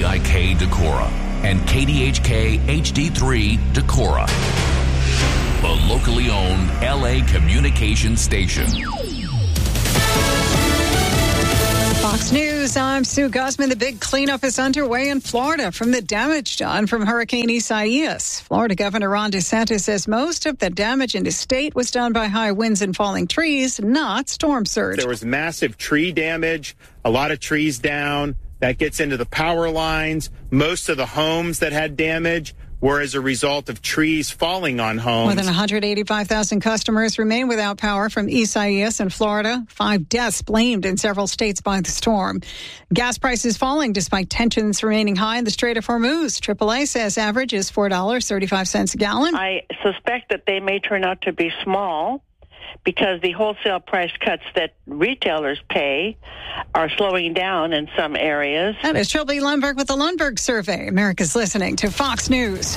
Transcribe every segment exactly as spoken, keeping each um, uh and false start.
I K Decorah and K D H K H D three Decorah, the locally owned L A communications station. Fox News, I'm Sue Guzman. The big cleanup is underway in Florida from the damage done from Hurricane Isaias. Florida Governor Ron DeSantis says most of the damage in the state was done by high winds and falling trees, not storm surge. There was massive tree damage, a lot of trees down. That gets into the power lines. Most of the homes that had damage were as a result of trees falling on homes. More than one hundred eighty-five thousand customers remain without power from Isaias in Florida. Five deaths blamed in several states by the storm. Gas prices falling despite tensions remaining high in the Strait of Hormuz. triple A says average is four dollars and thirty-five cents a gallon. I suspect that they may turn out to be small, because the wholesale price cuts that retailers pay are slowing down in some areas. That is Trilby Lundberg with the Lundberg Survey. America's listening to Fox News.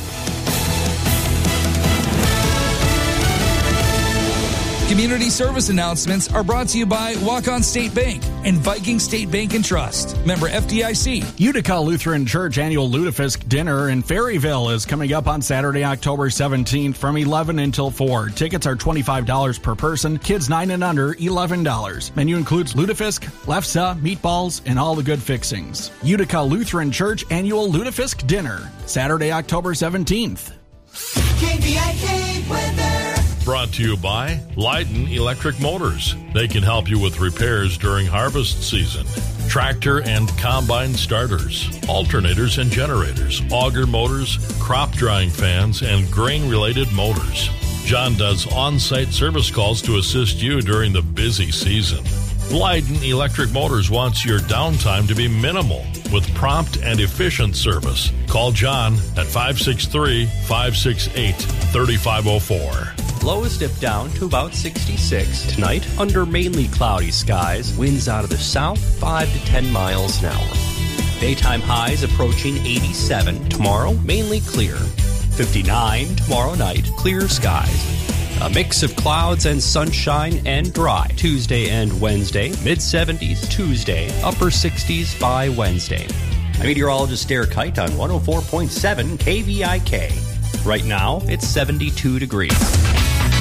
Community service announcements are brought to you by Walk-On State Bank and Viking State Bank and Trust. Member F D I C. Utica Lutheran Church annual Lutefisk dinner in Ferryville is coming up on Saturday, October seventeenth from eleven until four. Tickets are twenty-five dollars per person. Kids nine and under, eleven dollars. Menu includes lutefisk, lefse, meatballs, and all the good fixings. Utica Lutheran Church annual Lutefisk dinner, Saturday, October seventeenth. K V I K weather. Brought to you by Leiden Electric Motors. They can help you with repairs during harvest season. Tractor and combine starters, alternators and generators, auger motors, crop drying fans, and grain-related motors. John does on-site service calls to assist you during the busy season. Leiden Electric Motors wants your downtime to be minimal with prompt and efficient service. Call John at five six three, five six eight, three five zero four. Lows dip down to about sixty-six. Tonight, under mainly cloudy skies, winds out of the south, five to ten miles an hour. Daytime highs approaching eighty-seven. Tomorrow, mainly clear. fifty-nine tomorrow night, clear skies. A mix of clouds and sunshine and dry. Tuesday and Wednesday, mid-seventies Tuesday, upper sixties by Wednesday. I'm meteorologist Derek Kite on one oh four point seven K V I K. Right now, it's seventy-two degrees.